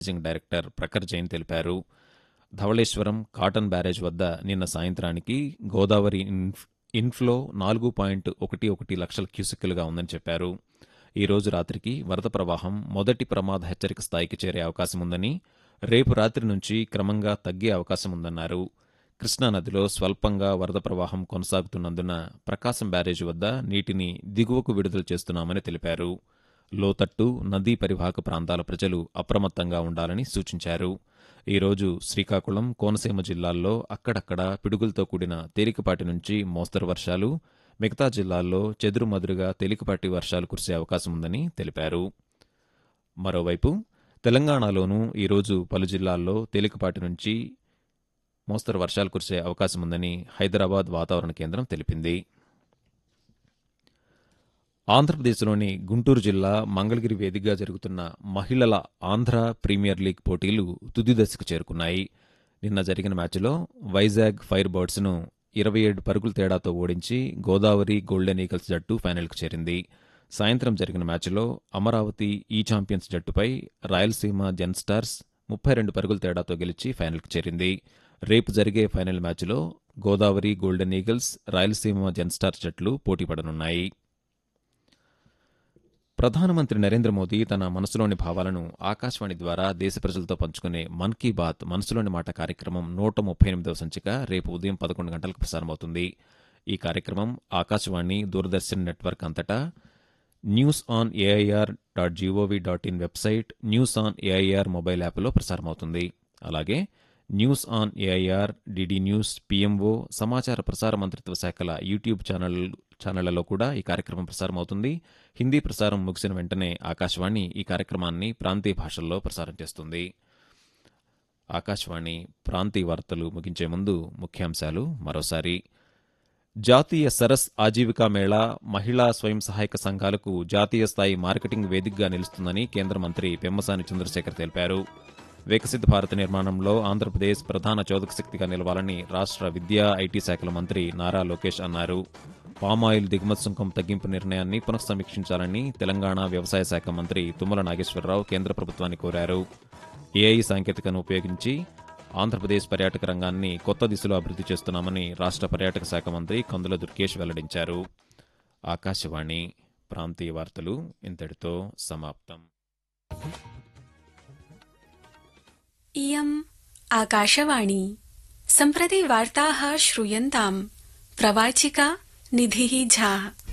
Managing director Prakhar Jain తెలిపారు. Dhavaleswaram cotton barrage వద్ద నిన్న సాయంత్రానికి గోదావరి ఇన్ఫ్లో 4.11 లక్షల క్యూసెక్కులుగా ఉందని చెప్పారు. ఈ రోజు రాత్రికి వరద ప్రవాహం మొదటి ప్రమాద హెచ్చరిక స్థాయికి చేరే అవకాశం ఉందని, రేపు రాత్రి నుంచి క్రమంగా తగ్గే అవకాశం ఉందన్నారు. కృష్ణానదిలో స్వల్పంగా వరద ప్రవాహం కొనసాగుతున్నందున ప్రకాశం బ్యారేజీ వద్ద నీటిని దిగువకు విడుదల చేస్తున్నామని తెలిపారు. లోతట్టు, నదీ పరివాహక ప్రాంతాల ప్రజలు అప్రమత్తంగా ఉండాలని సూచించారు. ఈరోజు శ్రీకాకుళం, కోనసీమ జిల్లాల్లో అక్కడక్కడ పిడుగులతో కూడిన తేలికపాటి నుంచి మోస్తరు వర్షాలు, మిగతా జిల్లాల్లో చెదురుమదురుగా తేలికపాటి వర్షాలు కురిసే అవకాశం ఉందని తెలిపారు. మరోవైపు తెలంగాణలోనూ ఈరోజు పలు జిల్లాల్లో తేలికపాటి నుంచి మోస్తరు వర్షాలు కురిసే అవకాశం ఉందని హైదరాబాద్ వాతావరణ కేంద్రం తెలిపింది. ఆంధ్రప్రదేశ్లోని గుంటూరు జిల్లా మంగళగిరి వేదికగా జరుగుతున్న మహిళల ఆంధ్ర ప్రీమియర్ లీగ్ పోటీలు తుది దశకు చేరుకున్నాయి. నిన్న జరిగిన మ్యాచ్లో వైజాగ్ ఫైర్ బర్డ్స్ను 27 పరుగుల తేడాతో ఓడించి గోదావరి గోల్డెన్ ఈగల్స్ జట్టు ఫైనల్కు చేరింది. సాయంత్రం జరిగిన మ్యాచ్లో అమరావతి ఈ ఛాంపియన్స్ జట్టుపై రాయలసీమ జెన్ స్టార్స్ 32 పరుగుల తేడాతో గెలిచి ఫైనల్కు చేరింది. రేపు జరిగే ఫైనల్ మ్యాచ్లో గోదావరి గోల్డెన్ ఈగల్స్, రాయలసీమ జెన్ స్టార్స్ జట్లు పోటీపడనున్నాయి. ప్రధానమంత్రి నరేంద్ర మోదీ తన మనసులోని భావాలను ఆకాశవాణి ద్వారా దేశ ప్రజలతో పంచుకునే మన్ కీ బాత్ మనసులోని మాట కార్యక్రమం 138వ సంచిక రేపు ఉదయం 11 గంటలకు ప్రసారమవుతుంది. ఈ కార్యక్రమం ఆకాశవాణి, దూరదర్శన్ నెట్వర్క్ అంతటా news.on.air.gov.in website, news on AIR mobile యాప్లో ప్రసారమవుతుంది. అలాగే news on AIR, DD news, PMO, సమాచార ప్రసార మంత్రిత్వ శాఖల యూట్యూబ్ ఛానళ్లలో కూడా ఈ కార్యక్రమం ప్రసారమవుతుంది. హిందీ ప్రసారం ముగిసిన వెంటనే ఆకాశవాణి ఈ కార్యక్రమాన్ని ప్రాంతీయ భాషల్లో ప్రసారం చేస్తుంది. ఆకాశవాణి ప్రాంతీయ వార్తలు ముగించే ముందు ముఖ్యాంశాలు మరోసారి. జాతీయ సరస్ ఆజీవికా మేళా మహిళా స్వయం సహాయక సంఘాలకు జాతీయ స్థాయి మార్కెటింగ్ వేదికగా నిలుస్తుందని కేంద్ర మంత్రి పెమ్మసాని చంద్రశేఖర్ తెలిపారు. వికసిత భారత నిర్మాణంలో ఆంధ్రప్రదేశ్ ప్రధాన చోదక శక్తిగా నిలవాలని రాష్ట్ర విద్యా, ఐటీ శాఖల మంత్రి నారా లోకేష్ అన్నారు. పామాయిల్ దిగుమతి సుంకం తగ్గింపు నిర్ణయాన్ని పునఃసమీక్షించాలని తెలంగాణ వ్యవసాయ శాఖ మంత్రి తుమ్మల నాగేశ్వరరావు కేంద్ర ప్రభుత్వాన్ని కోరారు. ఏఐ సాంకేతికను ఉపయోగించి ఆంధ్రప్రదేశ్ పర్యాటక రంగాన్ని కొత్త దిశలో అభివృద్ధి చేస్తున్నామని రాష్ట్ర పర్యాటక శాఖ మంత్రి కందుల దుర్గేష్ వెల్లడించారు. ఆకాశవాణి ప్రాంతీయ వార్తలు ఇంతటితో సమాప్తం. इयम् आकाशवाणी सम्प्रति वार्ताः श्रूयन्ताम् प्रवाचिका निधिः झा।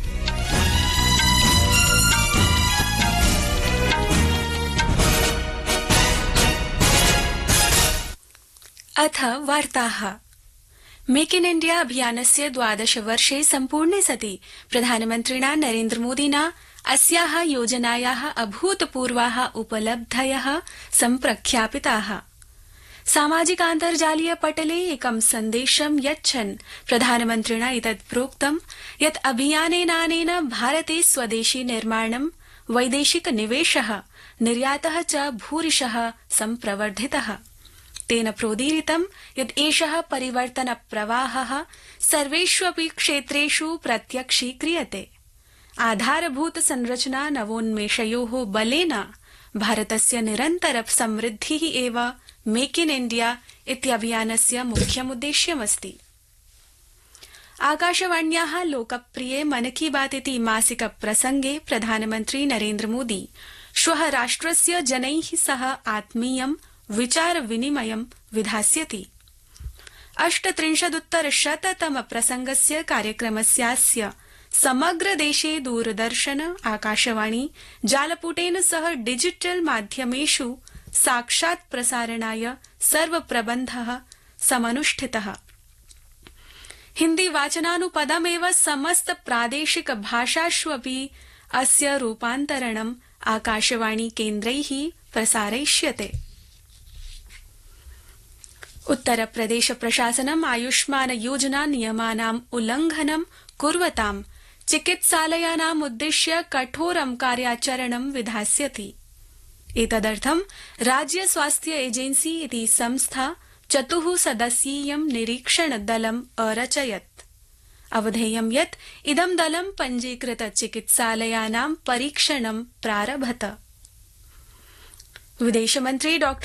अथ वार्ताः। मेक इन इण्डिया अभियानस्य 12 वर्षे सम्पूर्णे सति प्रधानमन्त्रिणा नरेन्द्रमोदिना अस्याः योजनायाः अभूतपूर्वाः उपलब्धयः सम्प्रख्यापिताः। सामाजिकान्तर्जालीय पटले एकं सन्देशं यच्छन् प्रधानमन्त्रिणा एतत् प्रोक्तं यत् अभियानेनानेन भारते स्वदेशी निर्माणं, वैदेशिक निवेशः, निर्यातः च भूरिशः सम्प्रवर्धितः। तेन प्रोदीरितं यत् एषः परिवर्तन प्रवाहः सर्वेष्वपि क्षेत्रेषु प्रत्यक्षीक्रियते। आधारभूत संरचना नवोन्मेषयोः बलेन भारतस्य निरन्तर समृद्धिः एव मेक इन इण्डिया इत्यभियानस्य मुख्यमुद्देश्यमस्ति। आकाशवाण्याः लोकप्रिये मन की बात इति मासिक प्रसंगे प्रधानमन्त्री नरेन्द्र मोदी श्वः राष्ट्रस्य जनैः सह आत्मीयं विचार विनिमयं विधास्यति। 38-तम प्रसंगस्य कार्यक्रमस्यास्य समग्र देशे दूरदर्शन, आकाशवाणी, जालपुटेन सह डिजिटल माध्यमेषु साक्षात् प्रसारणाय सर्वप्रबन्धः समनुष्ठितः। हिन्दी वाचनानुपदमेव समस्त प्रादेशिक भाषाष्वपि अस्य रूपान्तरणम् आकाशवाणी केन्द्रैः प्रसारयिष्यते। उत्तरप्रदेश प्रशासनम् आयुष्मान योजना नियमानाम् उल्लङ्घनं कुर्वताम् चिकित्सालयानाम् उद्दिश्य कठोरं कार्याचरणं विधास्यति। एतदर्थं राज्य स्वास्थ्य एजेन्सी इति संस्था 4 सदस्यीयं निरीक्षण दलम् अरचयत्। अवधेयं यत् इदं दलं पञ्जीकृत चिकित्सालयानां परीक्षणं प्रारभत। विदेशमन्त्री डॉ